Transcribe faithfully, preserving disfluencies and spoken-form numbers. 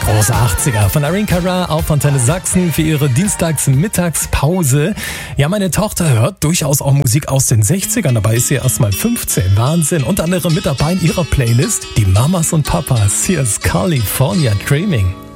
Große achtziger von Irene Cara auf Antenne Sachsen für ihre Dienstags-Mittagspause. Ja, meine Tochter hört durchaus auch Musik aus den sechzigern, dabei ist sie erst mal fünfzehn. Wahnsinn. Unter anderem mit dabei in ihrer Playlist die Mamas und Papas. Hier ist California Dreaming.